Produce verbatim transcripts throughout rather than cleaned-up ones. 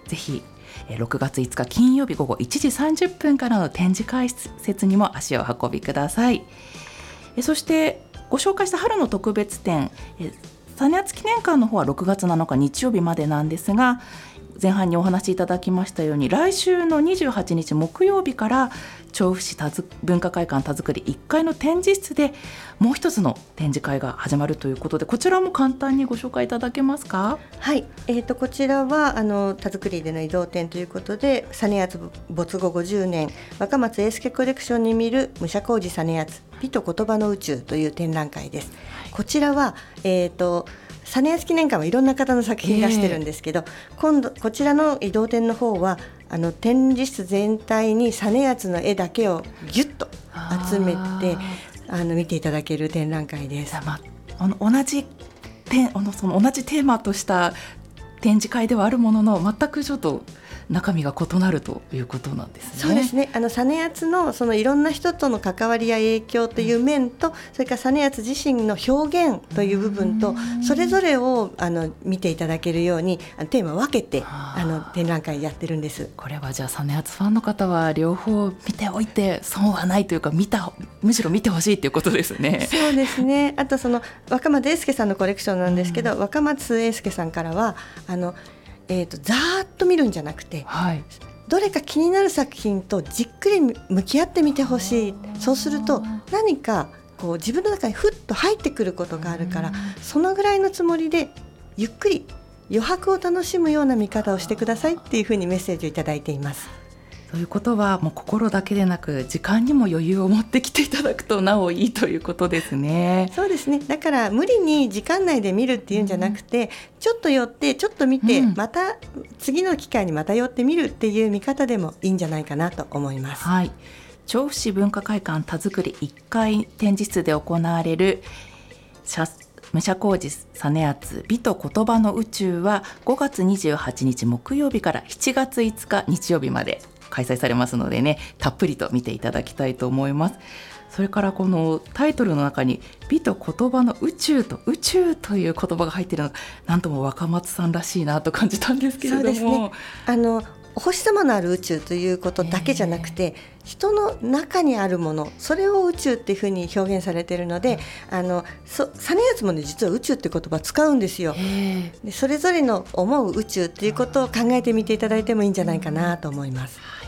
ぜひろくがついつか金曜日午後いちじさんじゅっぷんからの展示会施設にも足を運びください。そしてご紹介した春の特別展、実篤記念館の方はろくがつなのか日曜日までなんですが、前半にお話しいただきましたように来週のにじゅうはちにち木曜日から調布市田づ文化会館田作りいっかいの展示室でもう一つの展示会が始まるということで、こちらも簡単にご紹介いただけますか？ はい、えー、とこちらはあの田作りでの移動展ということで、実篤没後ごじゅうねん若松英輔コレクションに見る武者小路実篤美と言葉の宇宙という展覧会です。はい、こちらは、えーと実篤記念館はいろんな方の作品出してるんですけど、えー、今度こちらの移動展の方はあの展示室全体に実篤の絵だけをギュッと集めてあの見ていただける展覧会です。 まあの同じテあのその同じテーマとした展示会ではあるものの、全くちょっと中身が異なるということなんですね。 そうですね、あの実篤のそのいろんな人との関わりや影響という面と、うん、それから実篤自身の表現という部分と、それぞれをあの見ていただけるようにテーマを分けてあの展覧会やってるんです。 これはじゃあ実篤ファンの方は両方見ておいて損はないというか、見たむしろ見てほしいということですね。 そうですね。あとその若松英輔さんのコレクションなんですけど、うん、若松英輔さんからはあのえーと、ざーっと見るんじゃなくて、はい、どれか気になる作品とじっくり向き合ってみてほしい。そうすると何かこう自分の中にふっと入ってくることがあるから、そのぐらいのつもりでゆっくり余白を楽しむような見方をしてくださいっていうふうにメッセージをいただいています。 ということはもう心だけでなく時間にも余裕を持ってきていただくとなおいいということですね。 そうですね。だから無理に時間内で見るっていうんじゃなくて、うん、ちょっと寄ってちょっと見て、うん、また次の機会にまた寄ってみるっていう見方でもいいんじゃないかなと思います。 はい、調布市文化会館田作りいっかい展示室で行われる武者小路実篤美と言葉の宇宙はごがつにじゅうはちにち木曜日からしちがついつか日曜日まで開催されますのでね、たっぷりと見ていただきたいと思います。それからこのタイトルの中に美と言葉の宇宙と宇宙という言葉が入っているのがなんとも若松さんらしいなと感じたんですけれども。そうですね、 あのお星様のある宇宙ということだけじゃなくて、えー、人の中にあるもの、それを宇宙っていうふうに表現されているので、うん、あのそ実篤もね実は宇宙って言葉使うんですよ。えー、でそれぞれの思う宇宙っていうことを考えてみていただいてもいいんじゃないかなと思います。 はい、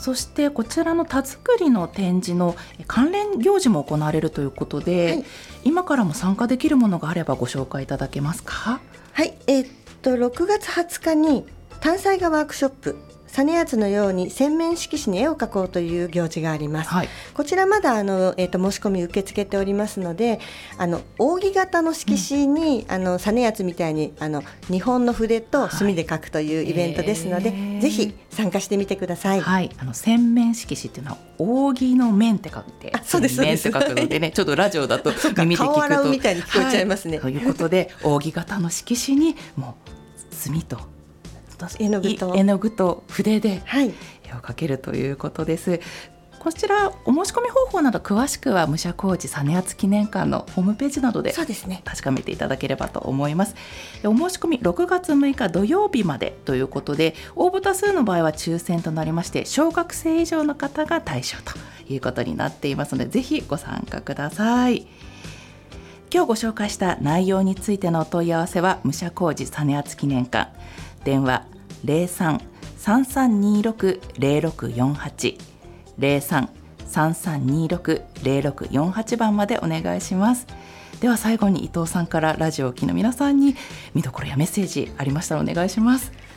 そしてこちらの田作りの展示の関連行事も行われるということで、はい、今からも参加できるものがあればご紹介いただけますか？ はい、えー、っとろくがつはつかに単彩画ワークショップ実篤のように洗面色紙に絵を描こうという行事があります。はい、こちらまだあの、えー、と申し込み受け付けておりますので、あの扇形の色紙に、うん、あの実篤みたいにあの日本の筆と墨で描くというイベントですので、はい、ぜひ参加してみてください。 はい、あの洗面色紙っていうのは扇の面って書いてそうです面って書くのでねちょっとラジオだと耳で聞くと顔洗うみたいに聞こえちゃいますね。 はい、ということで扇形の色紙にもう墨と絵の具と絵の具と筆で絵を描けるということです。はい、こちらお申し込み方法など詳しくは武者小路実篤記念館のホームページなどで確かめていただければと思います。お申し込みろくがつむいか土曜日までということで、応募多数の場合は抽選となりまして小学生以上の方が対象ということになっていますので、ぜひご参加ください。今日ご紹介した内容についてのお問い合わせは武者小路実篤記念館、電話 ゼロさん さんさんにろく ゼロろくよんはち ゼロさん さんさんにろく ゼロろくよんはち 番までお願いします。では最後に伊藤さんからラジオを聴きの皆さんに見どころやメッセージありましたらお願いします。